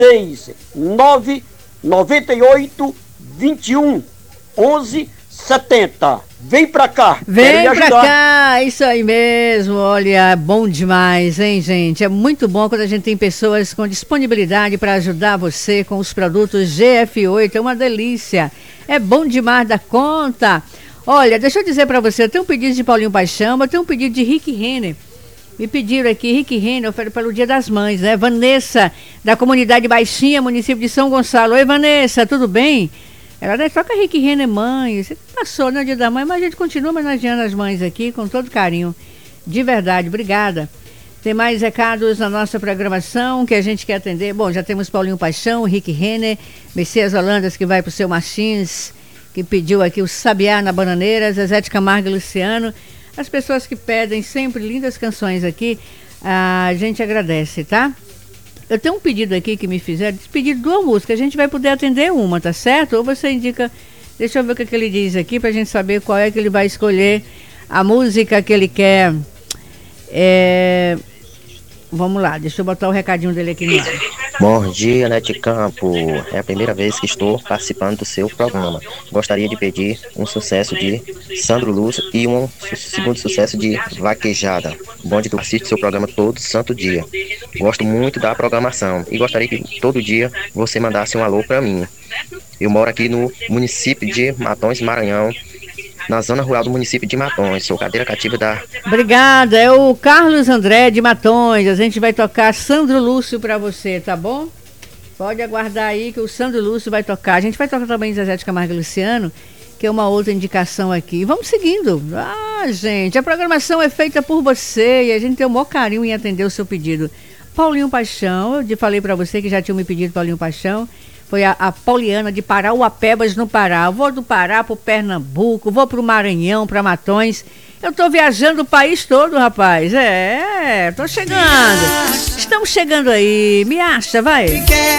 998 21 11 70. Vem pra cá. Vem pra cá, isso aí mesmo. Olha, bom demais, hein, gente? É muito bom quando a gente tem pessoas com disponibilidade para ajudar você com os produtos GF8. É uma delícia. É bom demais da conta. Olha, deixa eu dizer para você, eu tenho um pedido de Paulinho Paixão, eu tenho um pedido de Rick Renner. Me pediram aqui, Rick Renner, pelo Dia das Mães, né? Vanessa, da comunidade Baixinha, município de São Gonçalo. Oi, Vanessa, tudo bem? Ela toca Rick Renner mãe. Você passou no Dia da Mãe, mas a gente continua homenageando as mães aqui com todo carinho. De verdade, obrigada. Tem mais recados na nossa programação que a gente quer atender. Bom, já temos Paulinho Paixão, Rick Renner, Messias Holandas, que vai para o seu Martins, que pediu aqui o Sabiá na Bananeira, Zezé de Camargo e Luciano. As pessoas que pedem sempre lindas canções aqui, a gente agradece, tá? Eu tenho um pedido aqui que me fizeram, pedido de uma música, a gente vai poder atender uma, tá certo? Ou você indica, deixa eu ver o que ele diz aqui, pra gente saber qual é que ele vai escolher, a música que ele quer. Vamos lá, deixa eu botar o recadinho dele aqui no ar. Bom dia, Nete Campo. É a primeira vez que estou participando do seu programa. Gostaria de pedir um sucesso de Sandro Lúcio e um segundo sucesso de Vaquejada. Bom de tu assiste seu programa todo santo dia. Gosto muito da programação e gostaria que todo dia você mandasse um alô para mim. Eu moro aqui no município de Matões, Maranhão, na zona rural do município de Matões. Sou cadeira cativa da... Obrigada, é o Carlos André de Matões. A gente vai tocar Sandro Lúcio pra você, tá bom? Pode aguardar aí que o Sandro Lúcio vai tocar. A gente vai tocar também Zezé de Camargo e Luciano, que é uma outra indicação aqui. Vamos seguindo. Gente, a programação é feita por você e a gente tem o maior carinho em atender o seu pedido. Paulinho Paixão, eu falei pra você que já tinha me pedido Paulinho Paixão. Foi a Pauliana de Parauapebas, no Pará. Eu vou do Pará pro Pernambuco, vou pro Maranhão, pra Matões. Eu tô viajando o país todo, rapaz. Tô chegando. Estamos chegando aí. Me acha, vai.